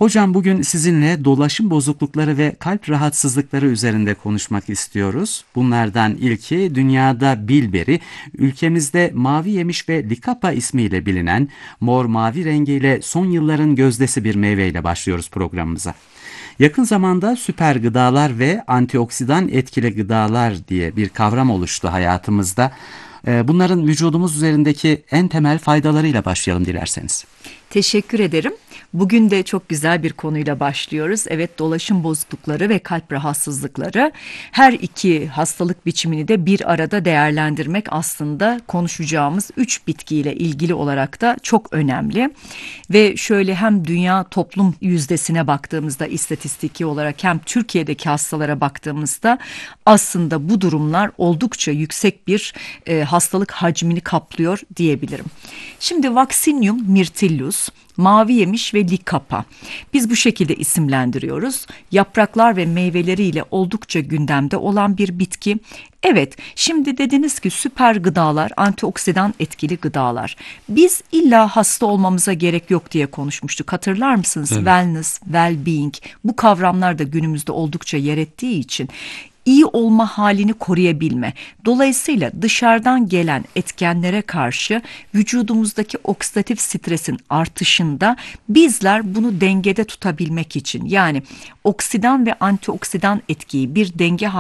Hocam bugün sizinle dolaşım bozuklukları ve kalp rahatsızlıkları üzerinde konuşmak istiyoruz. Bunlardan ilki dünyada bilberi, ülkemizde mavi yemiş ve likapa ismiyle bilinen mor mavi rengiyle son yılların gözdesi bir meyveyle başlıyoruz programımıza. Yakın zamanda süper gıdalar ve antioksidan etkili gıdalar diye bir kavram oluştu hayatımızda. Bunların vücudumuz üzerindeki en temel faydalarıyla başlayalım dilerseniz. Teşekkür ederim. Bugün de çok güzel bir konuyla başlıyoruz. Evet, dolaşım bozuklukları ve kalp rahatsızlıkları. Her iki hastalık biçimini de bir arada değerlendirmek aslında konuşacağımız 3 bitkiyle ilgili olarak da çok önemli. Ve şöyle hem dünya toplum yüzdesine baktığımızda istatistiki olarak hem Türkiye'deki hastalara baktığımızda aslında bu durumlar oldukça yüksek bir hastalık hacmini kaplıyor diyebilirim. Şimdi Vaccinium myrtillus, mavi yemiş ve likapa. Biz bu şekilde isimlendiriyoruz. Yapraklar ve meyveleriyle oldukça gündemde olan bir bitki. Evet, şimdi dediniz ki süper gıdalar, antioksidan etkili gıdalar. Biz illa hasta olmamıza gerek yok diye konuşmuştuk. Hatırlar mısınız? Evet. Wellness, well-being bu kavramlar da günümüzde oldukça yer ettiği için iyi olma halini koruyabilme. Dolayısıyla dışarıdan gelen etkenlere karşı vücudumuzdaki oksidatif stresin artışında bizler bunu dengede tutabilmek için yani oksidan ve antioksidan etkiyi bir denge